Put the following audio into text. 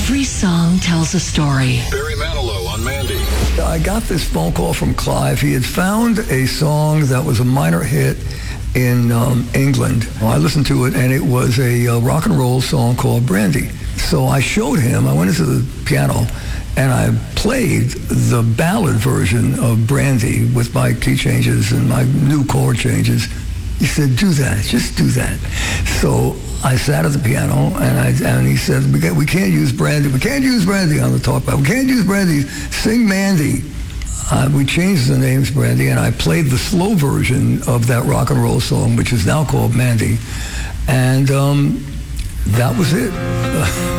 Every song tells a story. Barry Manilow on Mandy. I got this phone call from Clive. He had found a song that was a minor hit in England. I listened to it, and it was a rock and roll song called Brandy. So I showed him, I went into the piano, and I played the ballad version of Brandy with my key changes and my new chord changes. He said, do that, just do that. So I sat at the piano, and he said, we can't use Brandy. We can't use Brandy on the talkback. We can't use Brandy. Sing Mandy. We changed the names Brandy, and I played the slow version of that rock and roll song, which is now called Mandy. And that was it.